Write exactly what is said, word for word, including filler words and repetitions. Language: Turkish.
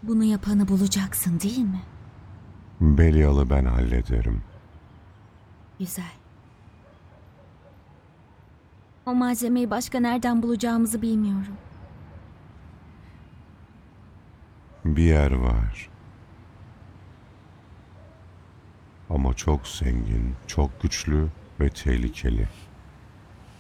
Bunu yapanı bulacaksın, değil mi? Belial'ı ben hallederim. Güzel. O malzemeyi başka nereden bulacağımızı bilmiyorum. Bir yer var. Ama çok zengin, çok güçlü ve tehlikeli.